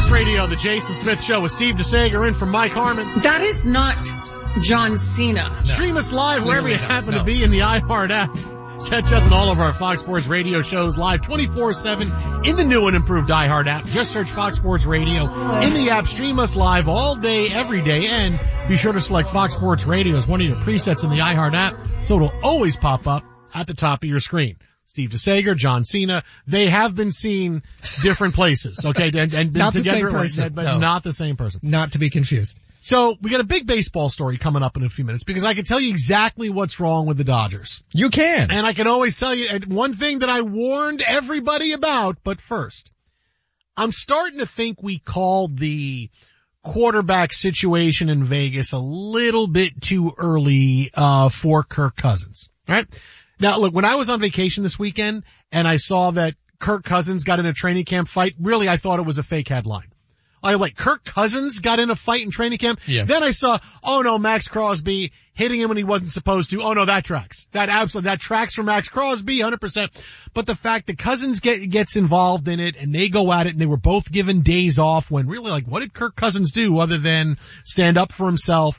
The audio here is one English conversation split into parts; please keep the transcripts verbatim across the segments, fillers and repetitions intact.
Sports Radio, the Jason Smith Show with Steve DeSager in from Mike Harmon. That is not John Cena. No. Stream us live wherever you no, happen no. to be in the iHeart app. Catch us on all of our Fox Sports Radio shows live twenty-four seven in the new and improved iHeart app. Just search Fox Sports Radio in the app. Stream us live all day, every day, and be sure to select Fox Sports Radio as one of your presets in the iHeart app so it'll always pop up at the top of your screen. Steve DeSager, John Cena, they have been seen different places, okay, and, and been not together, the same person, but no. not the same person. Not to be confused. So we got a big baseball story coming up in a few minutes because I can tell you exactly what's wrong with the Dodgers. You can. And I can always tell you one thing that I warned everybody about, but first, I'm starting to think we called the quarterback situation in Vegas a little bit too early, uh, for Kirk Cousins, right? Now look, when I was on vacation this weekend and I saw that Kirk Cousins got in a training camp fight, really I thought it was a fake headline. I like Kirk Cousins got in a fight in training camp. Yeah. Then I saw, oh no, Max Crosby hitting him when he wasn't supposed to. Oh no, that tracks. That absolutely, that tracks for Max Crosby, one hundred percent. But the fact that Cousins get, gets involved in it and they go at it and they were both given days off when really like, what did Kirk Cousins do other than stand up for himself?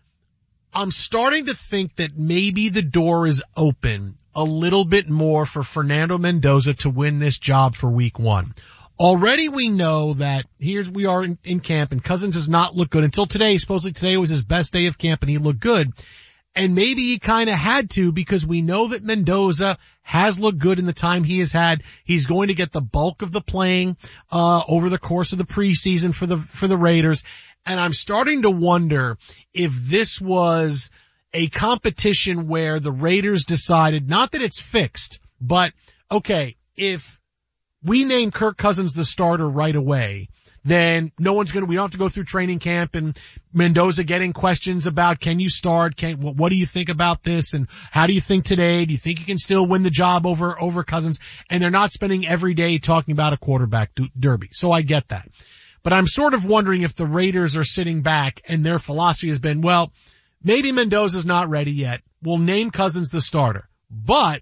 I'm starting to think that maybe the door is open a little bit more for Fernando Mendoza to win this job for week one. Already we know that here's we are in, in camp and Cousins has not looked good until today. Supposedly today was his best day of camp and he looked good. And maybe he kind of had to because we know that Mendoza has looked good in the time he has had. He's going to get the bulk of the playing, uh, over the course of the preseason for the, for the Raiders. And I'm starting to wonder if this was a competition where the Raiders decided, not that it's fixed, but okay, if we name Kirk Cousins the starter right away, then no one's going to, we don't have to go through training camp and Mendoza getting questions about can you start, can, what do you think about this and how do you think today? Do you think you can still win the job over, over Cousins? And they're not spending every day talking about a quarterback derby. So I get that. But I'm sort of wondering if the Raiders are sitting back and their philosophy has been, well, maybe Mendoza's not ready yet. We'll name Cousins the starter. But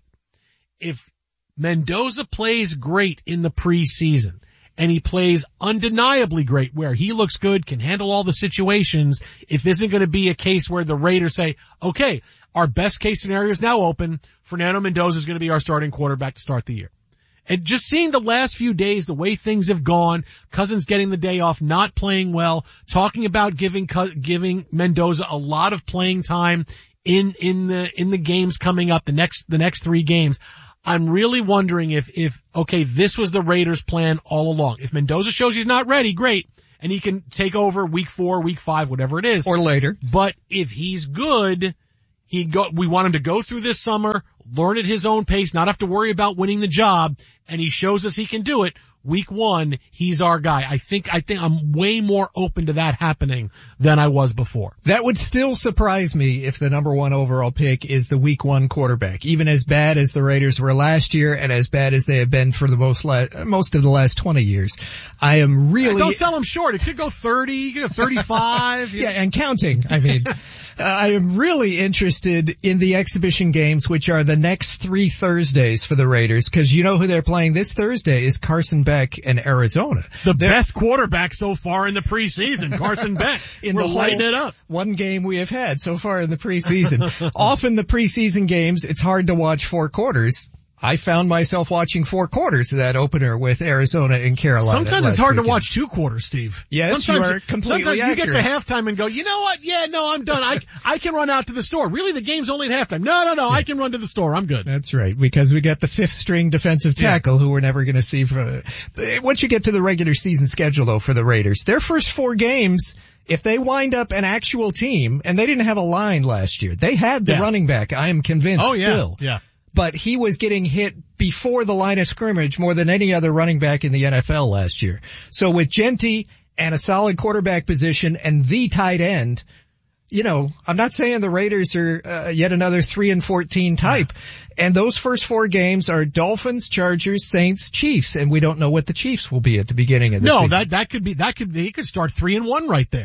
if Mendoza plays great in the preseason and he plays undeniably great where he looks good, can handle all the situations, if this isn't going to be a case where the Raiders say, okay, our best case scenario is now open. Fernando Mendoza is going to be our starting quarterback to start the year. And just seeing the last few days, the way things have gone, Cousins getting the day off, not playing well, talking about giving, giving Mendoza a lot of playing time in, in the, in the games coming up, the next, the next three games. I'm really wondering if, if, okay, this was the Raiders' plan all along. If Mendoza shows he's not ready, great. And he can take over week four, week five, whatever it is. Or later. But if he's good, he go, we want him to go through this summer, learn at his own pace, not have to worry about winning the job, and he shows us he can do it. Week one, he's our guy. I think, I think I'm way more open to that happening than I was before. That would still surprise me if the number one overall pick is the week one quarterback, even as bad as the Raiders were last year and as bad as they have been for the most, la- most of the last twenty years. I am really... Don't sell him short. It could go thirty, it could go thirty-five. Yeah, and counting. I mean, uh, I am really interested in the exhibition games, which are the next three Thursdays for the Raiders, because you know who they're playing this Thursday is Carson Beck in Arizona. The They're, best quarterback so far in the preseason, Carson Beck. in We're the lighting it up. One game we have had so far in the preseason. Often the preseason games, it's hard to watch four quarters. I found myself watching four quarters of that opener with Arizona and Carolina. Sometimes it's hard weekend. to watch two quarters, Steve. Yes, sometimes, you are completely Sometimes accurate. you get to halftime and go, you know what? Yeah, no, I'm done. I, I can run out to the store. Really, the game's only at halftime. No, no, no, yeah. I can run to the store. I'm good. That's right, because we got the fifth string defensive tackle yeah. who we're never going to see. For, once you get to the regular season schedule, though, for the Raiders, their first four games, if they wind up an actual team, and they didn't have a line last year, they had the yeah. running back, I am convinced oh, yeah. still. Yeah. But he was getting hit before the line of scrimmage more than any other running back in the N F L last year. So with Genty and a solid quarterback position and the tight end, you know, I'm not saying the Raiders are uh, yet another three and fourteen type. And those first four games are Dolphins, Chargers, Saints, Chiefs, and we don't know what the Chiefs will be at the beginning of the no, season. No, that, that could be, that could, they could start three and one right there.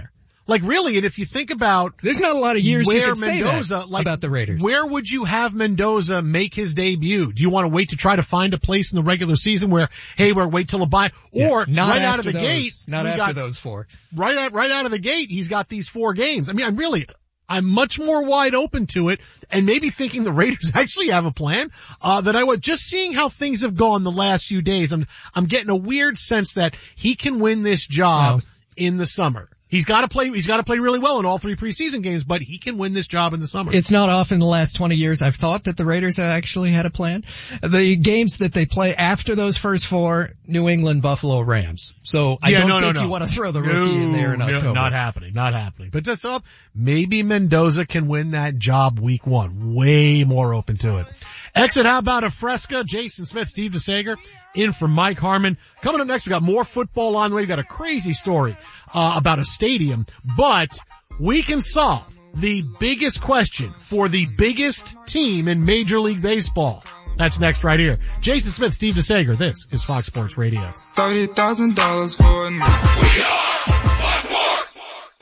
Like really, and if you think about, there's not a lot of years you where can say Mendoza, that like, about the Raiders. Where would you have Mendoza make his debut? Do you want to wait to try to find a place in the regular season where, hey, we're wait till a bye, or yeah, not right out of the those, gate? Not after got, those four. Right out, right out of the gate, he's got these four games. I mean, I'm really, I'm much more wide open to it, and maybe thinking the Raiders actually have a plan, uh, that I would, just seeing how things have gone the last few days, I'm, I'm getting a weird sense that he can win this job no. in the summer. He's got to play, he's got to play really well in all three preseason games, but he can win this job in the summer. It's not often the last twenty years I've thought that the Raiders have actually had a plan. The games that they play after those first four, New England, Buffalo, Rams. So I yeah, don't no, think no, no. you want to throw the rookie no, in there in October. No, not happening, not happening. But just up, maybe Mendoza can win that job week one. Way more open to it. Exit, how about a Fresca? Jason Smith, Steve DeSager, in for Mike Harmon. Coming up next, we got more football on the way. We got a crazy story, uh, about a stadium, but we can solve the biggest question for the biggest team in Major League Baseball. That's next right here. Jason Smith, Steve DeSager. This is Fox Sports Radio. thirty thousand dollars for a new. We are Fox Sports.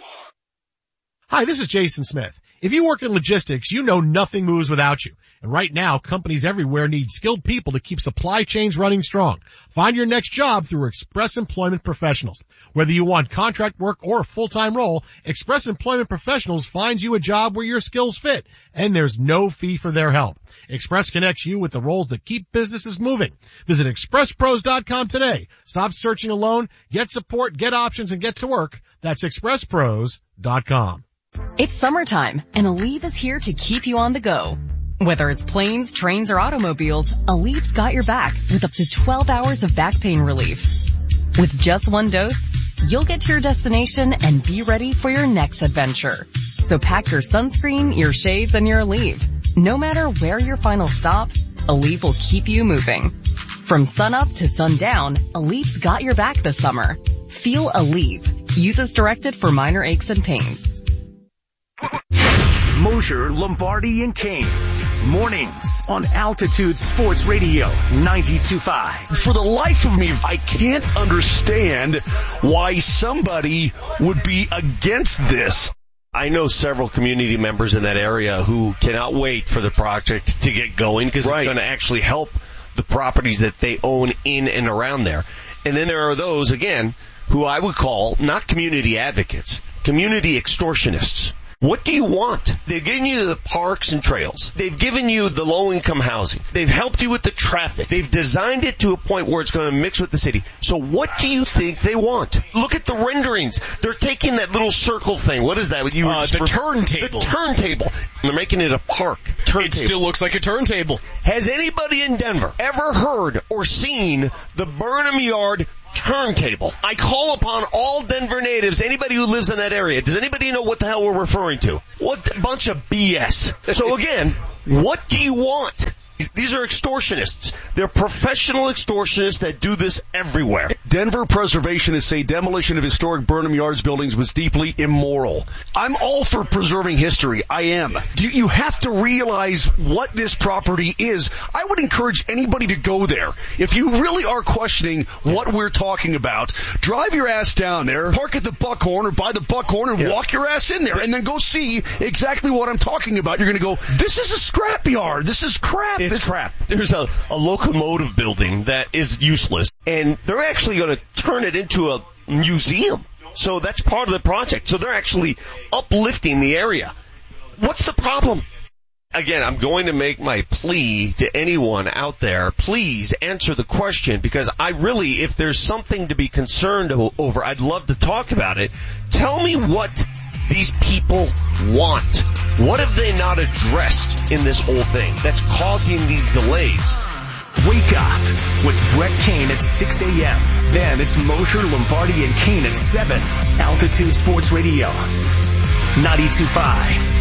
Hi, this is Jason Smith. If you work in logistics, you know nothing moves without you. And right now, companies everywhere need skilled people to keep supply chains running strong. Find your next job through Express Employment Professionals. Whether you want contract work or a full-time role, Express Employment Professionals finds you a job where your skills fit, and there's no fee for their help. Express connects you with the roles that keep businesses moving. Visit express pros dot com today. Stop searching alone. Get support, get options, and get to work. That's express pros dot com. It's summertime, and Aleve is here to keep you on the go. Whether it's planes, trains, or automobiles, Aleve's got your back with up to twelve hours of back pain relief. With just one dose, you'll get to your destination and be ready for your next adventure. So pack your sunscreen, your shades, and your Aleve. No matter where your final stop, Aleve will keep you moving. From sunup to sundown, Aleve's got your back this summer. Feel Aleve. Use as directed for minor aches and pains. Mosher, Lombardi, and Kane. Mornings on Altitude Sports Radio ninety-two point five. For the life of me, I can't understand why somebody would be against this. I know several community members in that area who cannot wait for the project to get going because right. It's going to actually help the properties that they own in and around there. And then there are those, again, who I would call not community advocates, community extortionists. What do you want? They've given you the parks and trails. They've given you the low-income housing. They've helped you with the traffic. They've designed it to a point where it's going to mix with the city. So what do you think they want? Look at the renderings. They're taking that little circle thing. What is that? You uh, the turntable. The turntable. They're making it a park. Turntable. It still looks like a turntable. Has anybody in Denver ever heard or seen the Burnham Yard turntable? I call upon all Denver natives, anybody who lives in that area. Does anybody know what the hell we're referring to? What bunch of B S. So again, what do you want? These are extortionists. They're professional extortionists that do this everywhere. Denver preservationists say demolition of historic Burnham Yards buildings was deeply immoral. I'm all for preserving history. I am. You, you have to realize what this property is. I would encourage anybody to go there. If you really are questioning what we're talking about, drive your ass down there, park at the Buckhorn or by the Buckhorn and yeah. walk your ass in there and then go see exactly what I'm talking about. You're going to go, this is a scrapyard. This is crap. It's crap. There's a, a locomotive building that is useless, and they're actually going to turn it into a museum. So that's part of the project. So they're actually uplifting the area. What's the problem? Again, I'm going to make my plea to anyone out there. Please answer the question, because I really, if there's something to be concerned over, I'd love to talk about it. Tell me what these people want. What have they not addressed in this whole thing that's causing these delays? Wake up with Brett Kane at six a.m. Then it's Mosher, Lombardi, and Kane at seven. Altitude Sports Radio ninety-two point five.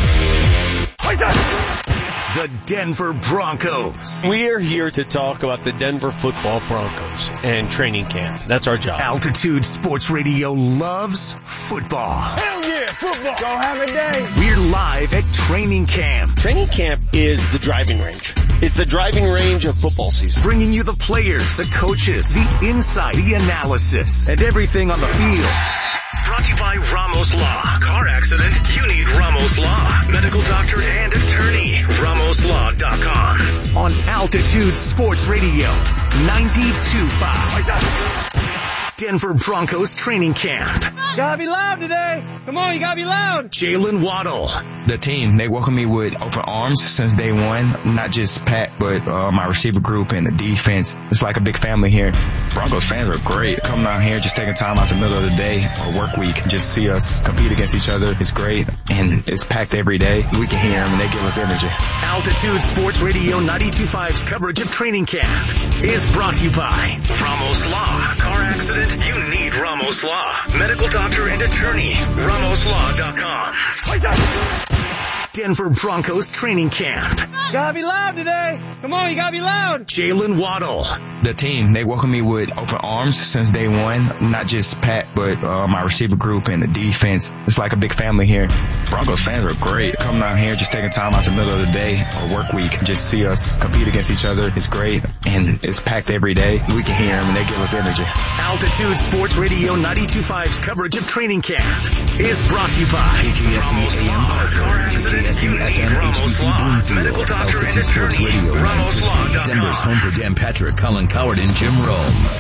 The Denver Broncos. We are here to talk about the Denver Football Broncos and training camp. That's our job. Altitude Sports Radio loves football. Hell yeah, football. Go have a day. We're live at training camp. Training camp is the driving range. It's the driving range of football season. Bringing you the players, the coaches, the insight, the analysis, and everything on the field. Brought to you by by Ramos Law. Car accident? You need Ramos Law. Medical doctor and attorney. Ramos Law dot com. On Altitude Sports Radio, ninety-two point five. Denver Broncos training camp. Gotta be loud today. Come on, you gotta be loud. Jalen Waddle. The team, they welcome me with open arms since day one. Not just Pat, but uh, my receiver group and the defense. It's like a big family here. Broncos fans are great. Coming out here, just taking time out the middle of the day or work week, just see us compete against each other. It's great, and it's packed every day. We can hear them, and they give us energy. Altitude Sports Radio ninety-two point five's coverage of training camp is brought to you by Ramos Law. Car accident? You need Ramos Law. Medical doctor and attorney. Ramos Law dot com. Denver Broncos training camp. Gotta be loud today. Come on, you gotta be loud. Jalen Waddle. The team, they welcome me with open arms since day one. Not just Pat, but uh, my receiver group and the defense. It's like a big family here. Broncos fans are great. Coming out here, just taking time out the middle of the day or work week, just see us compete against each other. It's great, and it's packed every day. We can hear them, and they give us energy. Altitude Sports Radio ninety-two point five's coverage of training camp is brought to you by K K S E A M Parker, K K S E F M H T C Bloomfield, Altitude Sports Radio nine fifty, Denver's home for Dan Patrick, Colin Coward, and Jim Rome.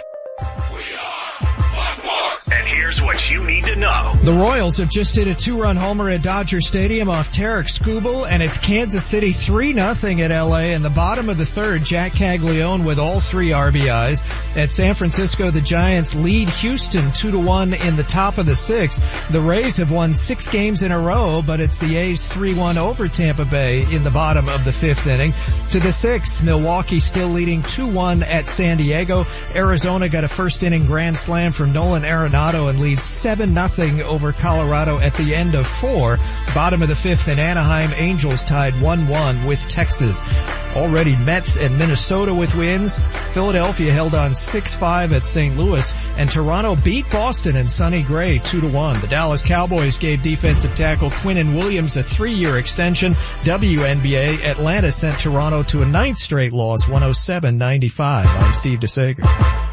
And here's what you need to know. The Royals have just hit a two-run homer at Dodger Stadium off Tarek Skubal, and it's Kansas City three nothing at L A. In the bottom of the third, Jack Caglione with all three R B Is. At San Francisco, the Giants lead Houston two to one in the top of the sixth. The Rays have won six games in a row, but it's the A's three one over Tampa Bay in the bottom of the fifth inning. To the sixth, Milwaukee still leading two one at San Diego. Arizona got a first inning grand slam from Nolan Arenado and leads seven nothing over Colorado at the end of four. Bottom of the fifth in Anaheim, Angels tied one one with Texas. Already Mets and Minnesota with wins. Philadelphia held on six five at Saint Louis, and Toronto beat Boston and Sonny Gray two to one. The Dallas Cowboys gave defensive tackle Quinnen Williams a three-year extension. W N B A, Atlanta sent Toronto to a ninth straight loss, one oh seven ninety-five. I'm Steve DeSager.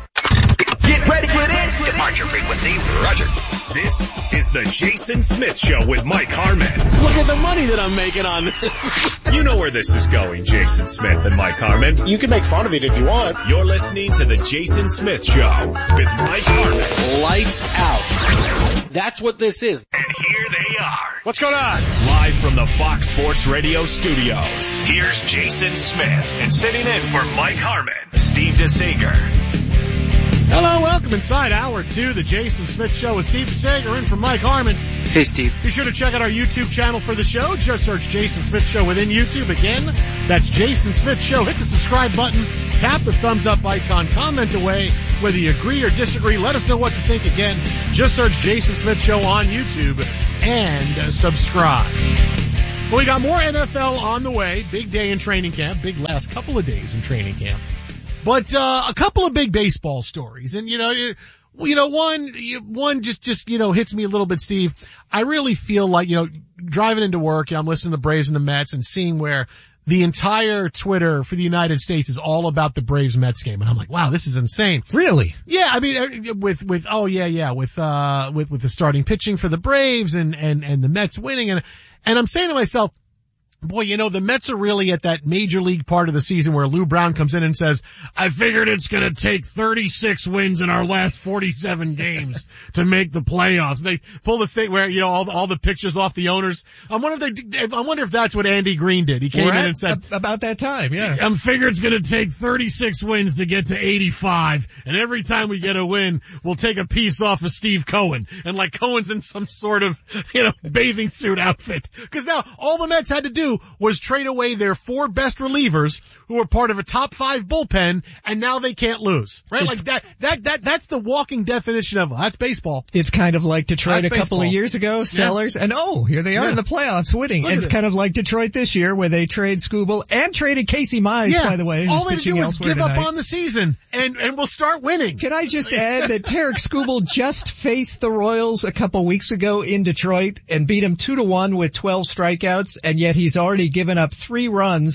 Get ready for this. Departure frequency, Roger. This is the Jason Smith Show with Mike Harmon. Look at the money that I'm making on this. You know where this is going, Jason Smith and Mike Harmon. You can make fun of it if you want. You're listening to the Jason Smith Show with Mike Harmon. Lights out. That's what this is. And here they are. What's going on? Live from the Fox Sports Radio studios. Here's Jason Smith. And sitting in for Mike Harmon, Steve DeSager. Hello, welcome inside hour two, the Jason Smith Show with Steve DeSager in for Mike Harmon. Hey, Steve. Be sure to check out our YouTube channel for the show. Just search Jason Smith Show within YouTube. Again, that's Jason Smith Show. Hit the subscribe button, tap the thumbs up icon, comment away whether you agree or disagree. Let us know what you think. Again, just search Jason Smith Show on YouTube and subscribe. Well, we got more N F L on the way. Big day in training camp. Big last couple of days in training camp. But, uh, a couple of big baseball stories. And, you know, you, you know, one, one just, just, you know, hits me a little bit, Steve. I really feel like, you know, driving into work, you know, I'm listening to the Braves and the Mets and seeing where the entire Twitter for the United States is all about the Braves Mets game. And I'm like, wow, this is insane. Really? Yeah. I mean, with, with, oh yeah, yeah, with, uh, with, with the starting pitching for the Braves and, and, and the Mets winning. And, and I'm saying to myself, boy, you know, the Mets are really at that major league part of the season where Lou Brown comes in and says, I figured it's going to take thirty-six wins in our last forty-seven games to make the playoffs. They pull the thing where, you know, all the, all the pictures off the owners. I wonder if they, I wonder if that's what Andy Green did. He came We're in at, and said, about that time, yeah. I'm figured it's going to take thirty-six wins to get to eighty-five. And every time we get a win, we'll take a piece off of Steve Cohen. And like Cohen's in some sort of, you know, bathing suit outfit. Cause now all the Mets had to do was trade away their four best relievers who were part of a top five bullpen, and now they can't lose. Right? It's, like that, that, that, that's the walking definition of, that's baseball. It's kind of like Detroit that's a couple baseball. of years ago, Sellers, yeah. and oh, here they are yeah. in the playoffs winning. It's kind of like Detroit this year where they trade Skubal and traded Casey Mize, yeah. by the way, who's all they pitching do is elsewhere give tonight. up on the season, and, and we'll start winning. Can I just add that Tarek Skubal just faced the Royals a couple weeks ago in Detroit and beat them two to one with twelve strikeouts, and yet he's already given up three runs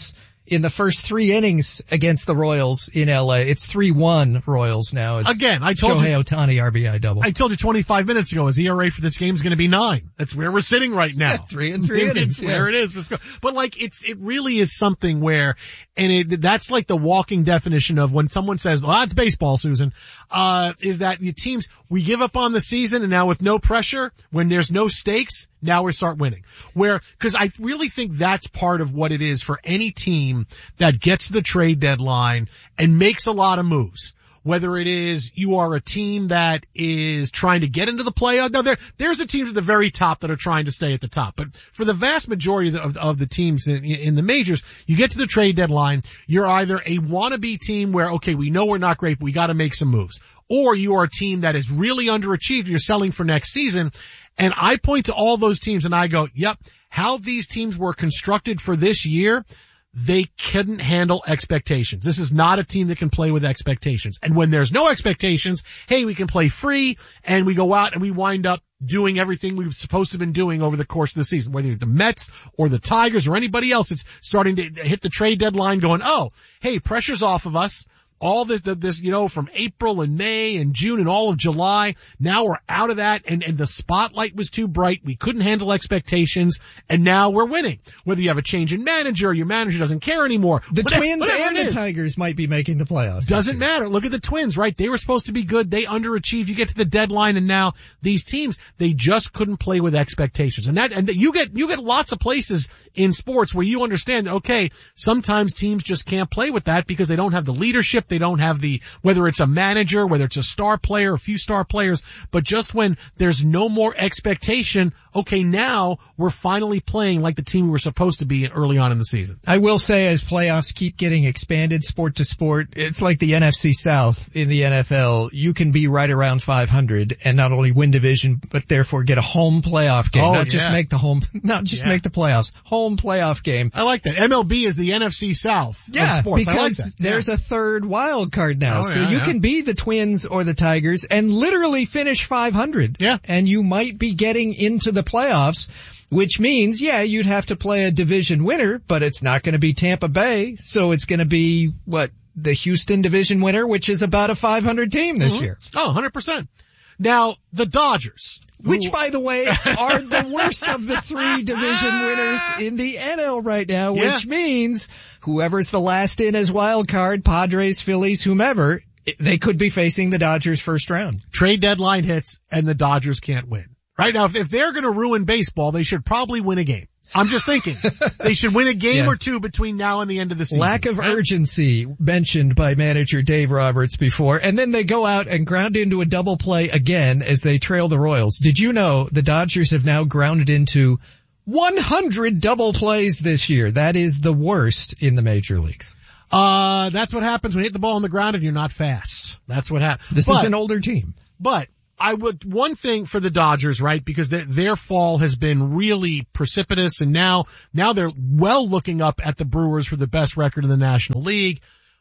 in the first three innings against the Royals in L A. It's three one Royals now. It's Again, I told Shohei you. Ohtani R B I double. I told you twenty-five minutes ago his E R A for this game is going to be nine. That's where we're sitting right now. three and three innings. It's where yeah. it is. But like, it's, it really is something where, and it, that's like the walking definition of when someone says, well, that's baseball, Susan, uh, is that the teams, we give up on the season and now with no pressure, when there's no stakes, now we start winning. Where, cause I really think that's part of what it is for any team that gets to the trade deadline and makes a lot of moves. Whether it is you are a team that is trying to get into the playoff. Now there, there's a teams at the very top that are trying to stay at the top. But for the vast majority of the, of, of the teams in, in the majors, you get to the trade deadline, you're either a wannabe team where, okay, we know we're not great, but we gotta make some moves. Or you are a team that is really underachieved, you're selling for next season. And I point to all those teams and I go, yep, how these teams were constructed for this year, they couldn't handle expectations. This is not a team that can play with expectations. And when there's no expectations, hey, we can play free and we go out and we wind up doing everything we've supposed to have been doing over the course of the season, whether it's the Mets or the Tigers or anybody else that's starting to hit the trade deadline going, oh, hey, pressure's off of us. All this, this, you know, from April and May and June and all of July. Now we're out of that and, and the spotlight was too bright. We couldn't handle expectations and now we're winning. Whether you have a change in manager or your manager doesn't care anymore. The whatever, Twins whatever and the is. Tigers might be making the playoffs. Doesn't matter. Look at the Twins, right? They were supposed to be good. They underachieved. You get to the deadline and now these teams, they just couldn't play with expectations. And that, and you get, you get lots of places in sports where you understand, okay, sometimes teams just can't play with that because they don't have the leadership. They don't have the, whether it's a manager, whether it's a star player, a few star players, but just when there's no more expectation, okay, now we're finally playing like the team we were supposed to be early on in the season. I will say as playoffs keep getting expanded sport to sport, it's like the N F C South in the N F L. You can be right around five hundred and not only win division, but therefore get a home playoff game. Oh, not yeah. just make the home, not just Yeah. make the playoffs, home playoff game. I like that. M L B is the N F C South Yeah, of sports. because I like that. there's yeah. a third wild card now. Oh, so yeah, you yeah. can be the Twins or the Tigers and literally finish five hundred. Yeah. And you might be getting into the playoffs, which means, yeah, you'd have to play a division winner, but it's not going to be Tampa Bay. So it's going to be, what, the Houston division winner, which is about a five hundred team this Mm-hmm. year. Oh, one hundred percent. Now, the Dodgers. Which, who- by the way, are the worst of the three division winners in the N L right now, Yeah. which means whoever's the last in as wild card, Padres, Phillies, whomever, they could be facing the Dodgers first round. Trade deadline hits and the Dodgers can't win. Right now, if, if they're going to ruin baseball, they should probably win a game. I'm just thinking they should win a game Yeah. or two between now and the end of the season. Lack of Right? urgency mentioned by manager Dave Roberts before, and then they go out and ground into a double play again as they trail the Royals. Did you know the Dodgers have now grounded into one hundred double plays this year? That is the worst in the major leagues. Uh, that's what happens when you hit the ball on the ground and you're not fast. That's what happens. This but, is an older team. But I would, one thing for the Dodgers, right, because their, their fall has been really precipitous and now, now they're well looking up at the Brewers for the best record in the National League.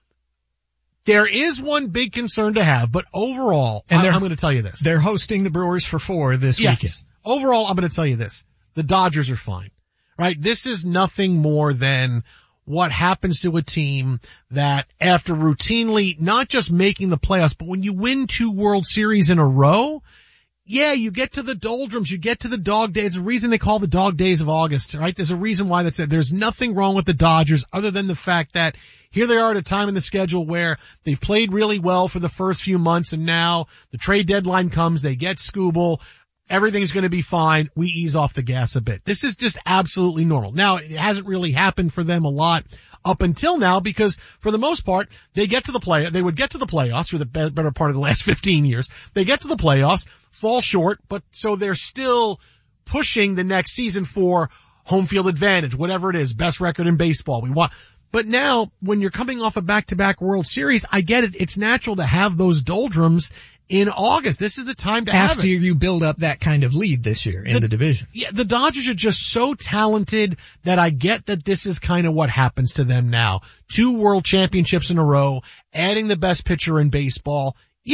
There is one big concern to have, but overall, And I, they're- I'm going to tell you this. They're hosting the Brewers for four this Yes. weekend. Overall, I'm going to tell you this. The Dodgers are fine, right? This is nothing more than what happens to a team that after routinely not just making the playoffs, but when you win two World Series in a row, yeah, you get to the doldrums, you get to the dog days. There's a reason they call the dog days of August, right? There's a reason why that's it. There's nothing wrong with the Dodgers other than the fact that here they are at a time in the schedule where they've played really well for the first few months and now the trade deadline comes, they get Skubal. Everything's going to be fine. We ease off the gas a bit. This is just absolutely normal. Now, it hasn't really happened for them a lot up until now because for the most part, they get to the play, they would get to the playoffs for the be- better part of the last fifteen years. They get to the playoffs, fall short, but so they're still pushing the next season for home field advantage, whatever it is, best record in baseball. We want, but now when you're coming off a back-to-back World Series, I get it. It's natural to have those doldrums in August. This is the time to have it. After you build up that kind of lead this year in The- the division. Yeah, the Dodgers are just so talented that I get that this is kind of what happens to them now. Two world championships in a row, adding the best pitcher in baseball. Yeah,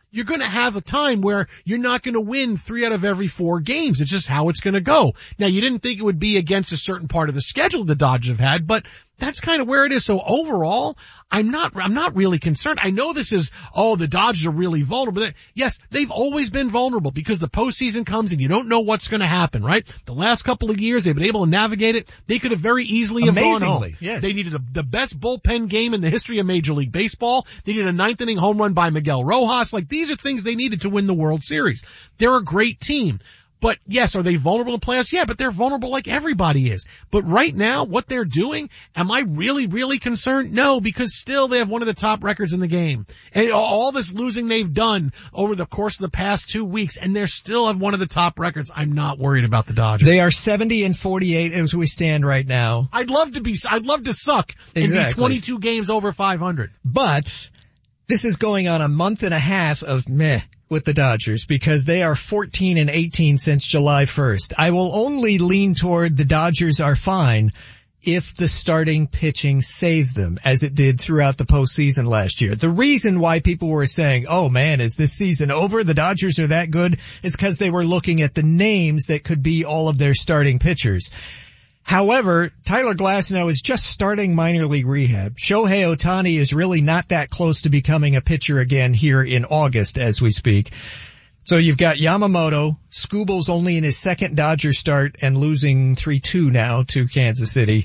you're going to have a time where you're not going to win three out of every four games. It's just how it's going to go. Now, you didn't think it would be against a certain part of the schedule the Dodgers have had, but that's kind of where it is. So overall, I'm not, I'm not really concerned. I know this is, oh, the Dodgers are really vulnerable. Yes, they've always been vulnerable because the postseason comes and you don't know what's going to happen, right? The last couple of years, they've been able to navigate it. They could have very easily have gone home. Yes. They needed a, the best bullpen game in the history of Major League Baseball. They needed a ninth inning home run by Miguel Rojas. Like, these are things they needed to win the World Series. They're a great team. But yes, are they vulnerable in playoffs? Yeah, but they're vulnerable like everybody is. But right now, what they're doing, am I really, really concerned? No, because still they have one of the top records in the game. And all this losing they've done over the course of the past two weeks, and they're still have one of the top records. I'm not worried about the Dodgers. They are seventy and forty-eight as we stand right now. I'd love to be, I'd love to suck exactly. and be twenty-two games over five hundred. But this is going on a month and a half of meh with the Dodgers because they are fourteen and eighteen since July first. I will only lean toward the Dodgers are fine if the starting pitching saves them, as it did throughout the postseason last year. The reason why people were saying, oh man, is this season over? The Dodgers are that good, is because they were looking at the names that could be all of their starting pitchers. However, Tyler Glasnow is just starting minor league rehab. Shohei Ohtani is really not that close to becoming a pitcher again here in August as we speak. So you've got Yamamoto. Skubal's only in his second Dodger start and losing three two now to Kansas City.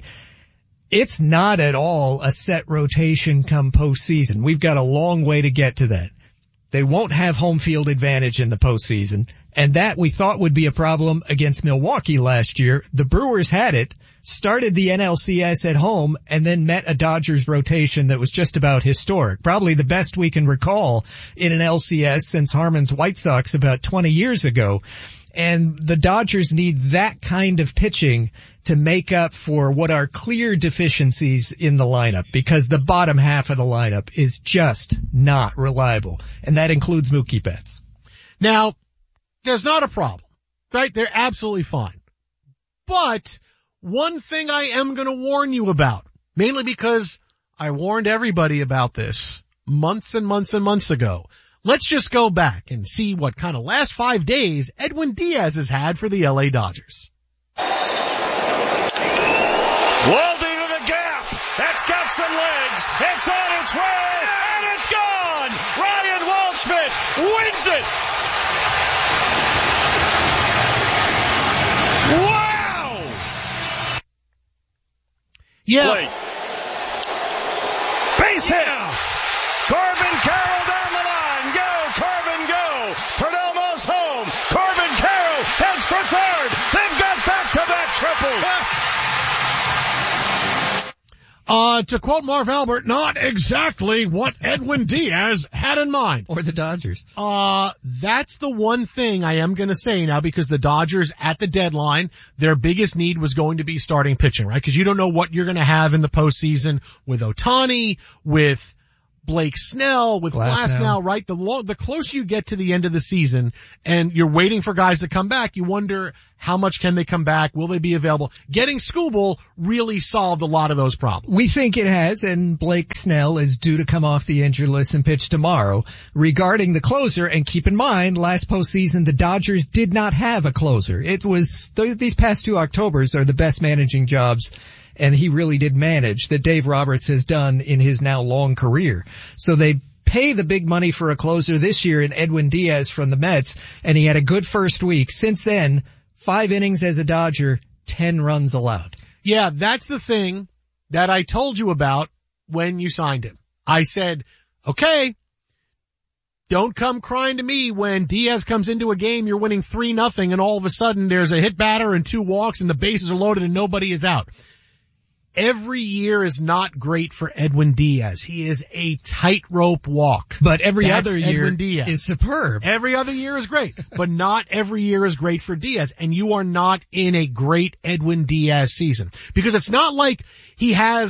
It's not at all a set rotation come postseason. We've got a long way to get to that. They won't have home field advantage in the postseason. And that we thought would be a problem against Milwaukee last year. The Brewers had it, started the N L C S at home, and then met a Dodgers rotation that was just about historic. Probably the best we can recall in an L C S since Harmon's White Sox about twenty years ago. And the Dodgers need that kind of pitching to make up for what are clear deficiencies in the lineup, because the bottom half of the lineup is just not reliable. And that includes Mookie Betts. Now, there's not a problem, right? They're absolutely fine. But one thing I am going to warn you about, mainly because I warned everybody about this months and months and months ago. Let's just go back and see what kind of last five days Edwin Diaz has had for the L A Dodgers. Welding to the gap. That's got some legs. It's on its way, and it's gone. Ryan Waldschmidt wins it. Wow! Yeah. Plate. Base hit. Yeah. Corbin Carroll down the line. Go, Corbin, go. Perdomo's home. Corbin Carroll heads for third. They've got back-to-back triples. Uh, to quote Marv Albert, not exactly what Edwin Diaz had in mind. Or the Dodgers. Uh, that's the one thing I am going to say now, because the Dodgers at the deadline, their biggest need was going to be starting pitching, right? Because you don't know what you're going to have in the postseason with Ohtani, with Blake Snell, with Glasnow, right? The lo- the closer you get to the end of the season and you're waiting for guys to come back, you wonder how much can they come back? Will they be available? Getting Skubal really solved a lot of those problems. We think it has, and Blake Snell is due to come off the injured list and pitch tomorrow. Regarding the closer, and keep in mind, last postseason the Dodgers did not have a closer. It was, th- these past two Octobers are the best managing jobs, and he really did manage, that Dave Roberts has done in his now long career. So they pay the big money for a closer this year in Edwin Diaz from the Mets, and he had a good first week. Since then, five innings as a Dodger, ten runs allowed. Yeah, that's the thing that I told you about when you signed him. I said, okay, don't come crying to me when Diaz comes into a game, you're winning three nothing, and all of a sudden there's a hit batter and two walks and the bases are loaded and nobody is out. Every year is not great for Edwin Diaz. He is a tightrope walk. But every That's other year Edwin Diaz. is superb. Every other year is great, but not every year is great for Diaz. And you are not in a great Edwin Diaz season, because it's not like he has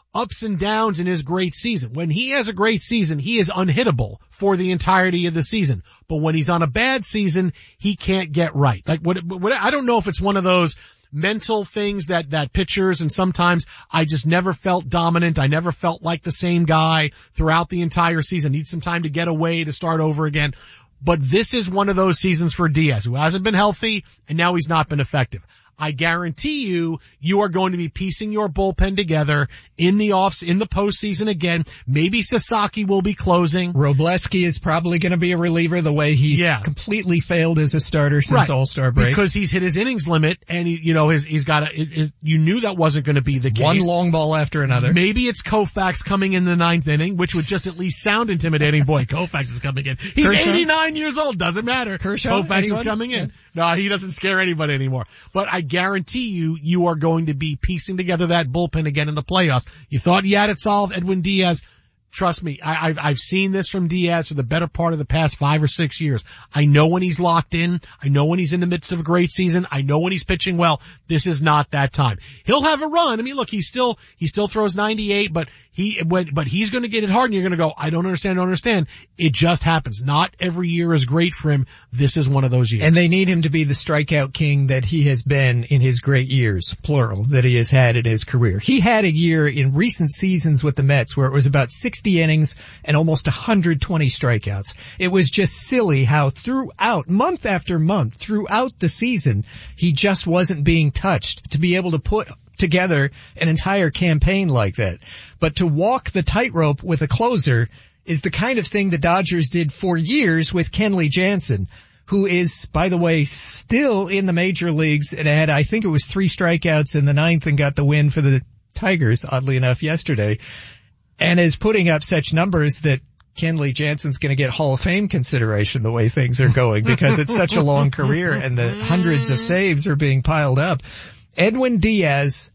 ups and downs in his great season. When he has a great season, he is unhittable for the entirety of the season. But when he's on a bad season, he can't get right. Like what, what I don't know if it's one of those mental things that, that pitchers, and sometimes I just never felt dominant. I never felt like the same guy throughout the entire season. Need some time to get away, to start over again. But this is one of those seasons for Diaz, who hasn't been healthy and now he's not been effective. I guarantee you, you are going to be piecing your bullpen together in the offs, in the postseason again. Maybe Sasaki will be closing. Robleski is probably going to be a reliever the way he's yeah. completely failed as a starter since right. All-Star break. Because he's hit his innings limit, and he, you know, his, he's got a, his, you knew that wasn't going to be the case. One long ball after another. Maybe it's Koufax coming in the ninth inning, which would just at least sound intimidating. Boy, Koufax is coming in. He's Kershaw? eighty-nine years old, doesn't matter. Kershaw? Koufax Anyone? is coming in. Yeah. No, he doesn't scare anybody anymore. But I guarantee you, you are going to be piecing together that bullpen again in the playoffs. You thought you had it solved, Edwin Diaz. Trust me, I, I've, I've seen this from Diaz for the better part of the past five or six years. I know when he's locked in. I know when he's in the midst of a great season. I know when he's pitching well. This is not that time. He'll have a run. I mean, look, he's still, he still throws ninety-eight, but he, when, but he's going to get it hard and you're going to go, I don't understand, I don't understand. It just happens. Not every year is great for him. This is one of those years. And they need him to be the strikeout king that he has been in his great years, plural, that he has had in his career. He had a year in recent seasons with the Mets where it was about sixty innings and almost one hundred twenty strikeouts. It was just silly how throughout, month after month, throughout the season, he just wasn't being touched to be able to put together an entire campaign like that. But to walk the tightrope with a closer is the kind of thing the Dodgers did for years with Kenley Jansen, who is, by the way, still in the major leagues and had, I think it was three strikeouts in the ninth and got the win for the Tigers, oddly enough, yesterday, and is putting up such numbers that Kenley Jansen's going to get Hall of Fame consideration the way things are going because it's such a long career and the hundreds of saves are being piled up. Edwin Diaz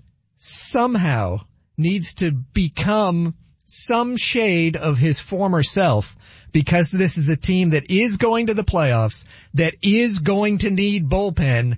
somehow needs to become some shade of his former self because this is a team that is going to the playoffs, that is going to need bullpen,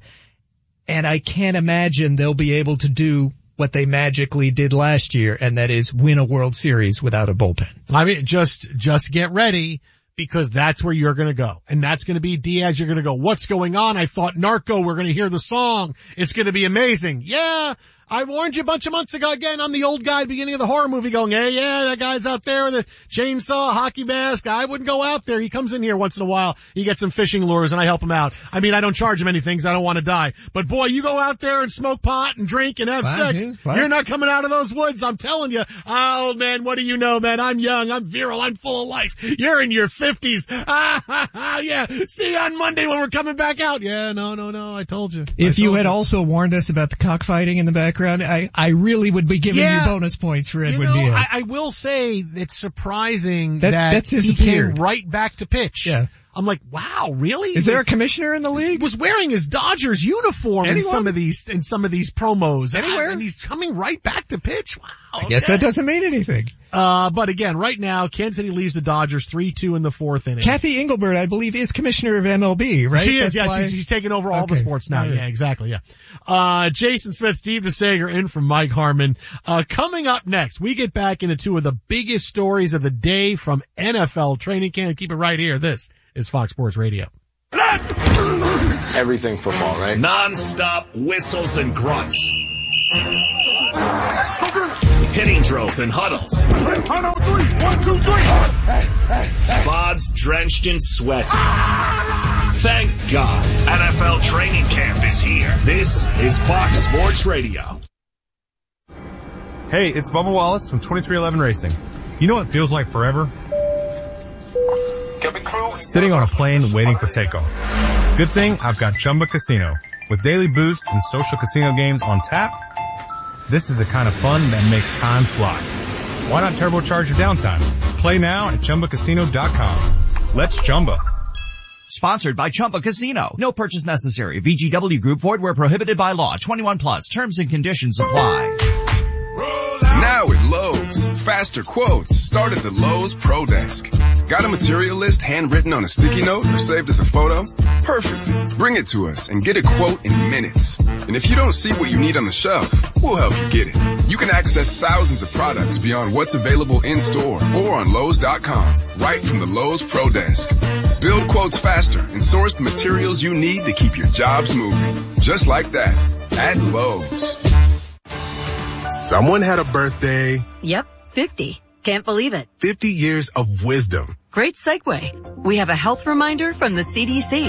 and I can't imagine they'll be able to do what they magically did last year, and that is win a World Series without a bullpen. I mean, just, just get ready because that's where you're going to go. And that's going to be Diaz. You're going to go, what's going on? I thought Narco, we're going to hear the song. It's going to be amazing. Yeah. I warned you a bunch of months ago. Again, I'm the old guy at the beginning of the horror movie going, hey, yeah, that guy's out there with a chainsaw, hockey mask. I wouldn't go out there. He comes in here once in a while. He gets some fishing lures and I help him out. I mean, I don't charge him anything because I don't want to die. But boy, you go out there and smoke pot and drink and have fine, sex. yeah, fine. You're not coming out of those woods. I'm telling you. Oh man, what do you know, man? I'm young. I'm virile. I'm full of life. You're in your fifties. Ah, ha, ha, yeah. See you on Monday when we're coming back out. Yeah, no, no, no. I told you. If I you told had you. also warned us about the cockfighting in the background, I, I really would be giving yeah. you bonus points for Edwin you know, Diaz. I, I will say it's surprising that, that that's he came right back to pitch. Yeah. I'm like, wow, really? Is there a commissioner in the league? He was wearing his Dodgers uniform Anyone? in some of these, in some of these promos. Anywhere? And he's coming right back to pitch. Wow. I guess okay. that doesn't mean anything. Uh, but again, right now, Kansas City leaves the Dodgers three two in the fourth inning. Kathy Engelbert, I believe, is commissioner of M L B, right? She is, That's yeah. why... She's, she's taking over all okay. the sports now. Right. Yeah, exactly, yeah. Uh, Jason Smith, Steve DeSager in from Mike Harmon. Uh, coming up next, we get back into two of the biggest stories of the day from N F L training camp. Keep it right here. This is Fox Sports Radio. Everything football, right? Non-stop whistles and grunts. Hitting drills and huddles. One, two, three. Bods drenched in sweat. Thank God. N F L training camp is here. This is Fox Sports Radio. Hey, it's Bubba Wallace from twenty-three eleven Racing. You know what feels like forever? Sitting on a plane waiting for takeoff. Good thing I've got Chumba Casino. With daily boosts and social casino games on tap, this is the kind of fun that makes time fly. Why not turbocharge your downtime? Play now at Chumba Casino dot com. Let's Chumba. Sponsored by Chumba Casino. No purchase necessary. V G W Group. Void where prohibited by law. twenty-one plus. Terms and conditions apply. Now at Lowe's, faster quotes start at the Lowe's Pro Desk. Got a material list handwritten on a sticky note or saved as a photo? Perfect. Bring it to us and get a quote in minutes. And if you don't see what you need on the shelf, we'll help you get it. You can access thousands of products beyond what's available in store or on Lowe's dot com, right from the Lowe's Pro Desk. Build quotes faster and source the materials you need to keep your jobs moving. Just like that, at Lowe's. Someone had a birthday. Yep, fifty. Can't believe it. fifty years of wisdom. Great segue. We have a health reminder from the C D C.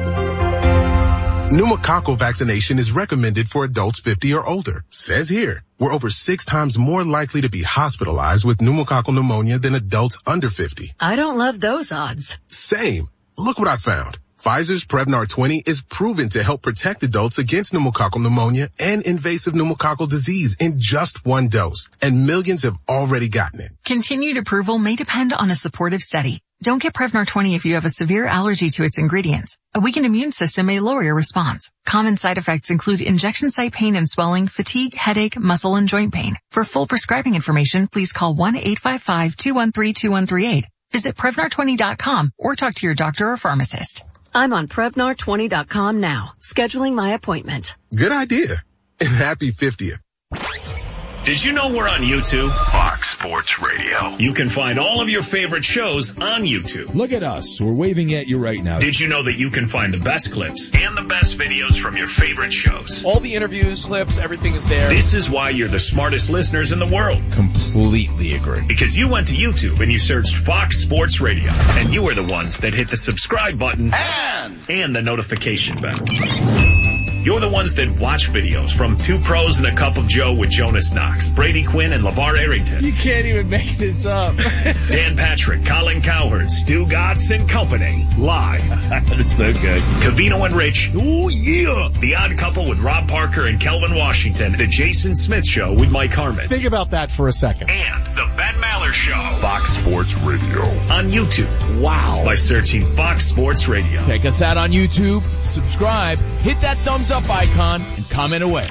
Pneumococcal vaccination is recommended for adults fifty or older. Says here, we're over six times more likely to be hospitalized with pneumococcal pneumonia than adults under fifty. I don't love those odds. Same. Look what I found. Pfizer's Prevnar twenty is proven to help protect adults against pneumococcal pneumonia and invasive pneumococcal disease in just one dose. And millions have already gotten it. Continued approval may depend on a supportive study. Don't get Prevnar twenty if you have a severe allergy to its ingredients. A weakened immune system may lower your response. Common side effects include injection site pain and swelling, fatigue, headache, muscle, and joint pain. For full prescribing information, please call one eight five five, two one three, two one three eight. Visit Prevnar twenty dot com or talk to your doctor or pharmacist. I'm on Prevnar twenty dot com now, scheduling my appointment. Good idea. And happy fiftieth. Did you know we're on YouTube? Fox Sports Radio. You can find all of your favorite shows on YouTube. Look at us. We're waving at you right now. Did you know that you can find the best clips and the best videos from your favorite shows? All the interviews, clips, everything is there. This is why you're the smartest listeners in the world. Completely agree. Because you went to YouTube and you searched Fox Sports Radio. And you are the ones that hit the subscribe button and, and the notification bell. You're the ones that watch videos from Two Pros and a Cup of Joe with Jonas Knox, Brady Quinn, and LeVar Arrington. You can't even make this up. Dan Patrick, Colin Cowherd, Stu Gatz and company. Live. That's so good. Cavino and Rich. Oh, yeah. The Odd Couple with Rob Parker and Kelvin Washington. The Jason Smith Show with Mike Harmon. Think about that for a second. And the Ben Maller Show. Fox Sports Radio. On YouTube. Wow. By searching Fox Sports Radio. Check us out on YouTube. Subscribe. Hit that thumbs up icon and comment away.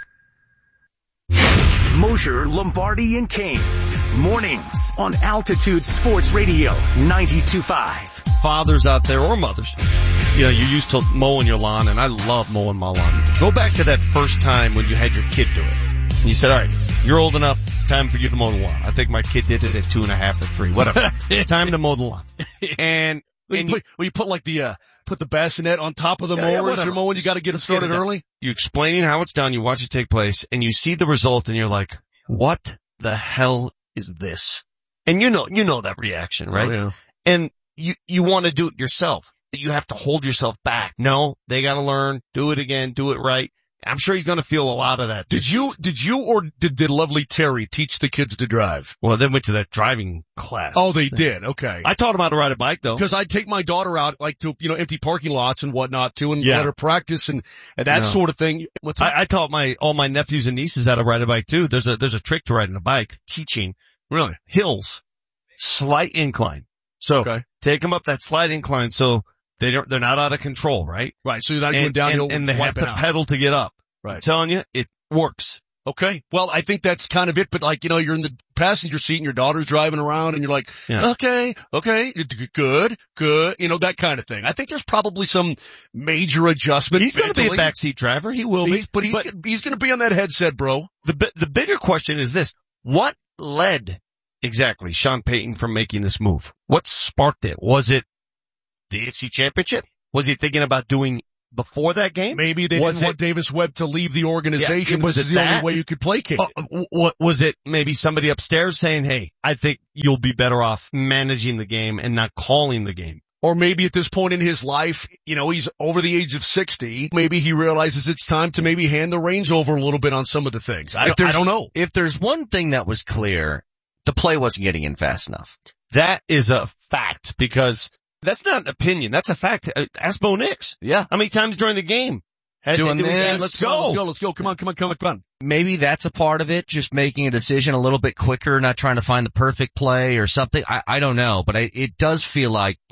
Mosher, Lombardi, and Kane. Mornings on Altitude Sports Radio ninety-two point five. Fathers out there or mothers, you know, you're used to mowing your lawn, and I love mowing my lawn. Go back to that first time when you had your kid do it. And you said, all right, you're old enough. It's time for you to mow the lawn. I think my kid did it at two and a half or three, whatever. Time to mow the lawn. And, Well, and you put, well, you put like the, uh, put the bassinet on top of the Yeah, yeah, mower as whatever. you're mowing. You got to get them started Yeah, early. You explaining how it's done, you watch it take place, and you see the result, and you're like, what the hell is this? And you know, you know that reaction, right? Oh, yeah. And you, you want to do it yourself. You have to hold yourself back. No, they got to learn, do it again, do it right. I'm sure he's going to feel a lot of that. Did you, did you or did, did lovely Terry teach the kids to drive? Well, they went to that driving class. Oh, they did. Okay. I taught them how to ride a bike, though. Because I'd take my daughter out, like, to, you know, empty parking lots and whatnot, too, and Yeah. let her practice and, and that No. sort of thing. What's that? I, I taught my, all my nephews and nieces how to ride a bike, too. There's a, there's a trick to riding a bike. Teaching. Really? Hills. Slight incline. So, Okay. take them up that slight incline so they don't, they're not out of control, right? Right. So you're not going And, downhill and, and they have wiping to out. pedal to get up. Right. I'm telling you, it works. Okay. Well, I think that's kind of it, but like, you know, you're in the passenger seat and your daughter's driving around and you're like, Yeah. okay, okay, good, good, you know, that kind of thing. I think there's probably some major adjustment. He's going to be a mentally. backseat driver. He will He's, be. but he's, he's going to be on that headset, bro. The bi- the bigger question is this: what led exactly Sean Payton from making this move? What sparked it? Was it the A F C Championship? Was he thinking about doing before that game? Maybe they was didn't it, want Davis Webb to leave the organization. Yeah, was this is it the that? only way you could placate Uh, it. w- what was it? Maybe somebody upstairs saying, "Hey, I think you'll be better off managing the game and not calling the game." Or maybe at this point in his life, you know, he's over the age of sixty. Maybe he realizes it's time to maybe hand the reins over a little bit on some of the things. I, If I there's- don't know. If there's one thing that was clear, the play wasn't getting in fast enough. That is a fact because that's not an opinion. That's a fact. Uh, Ask Bo Nix. Yeah. How many times during the game? Had, Doing did we say, this. let's Come on, go. let's go, let's go. Come on, come on, come on, come on. Maybe that's a part of it, just making a decision a little bit quicker, not trying to find the perfect play or something. I, I don't know, but I, it does feel like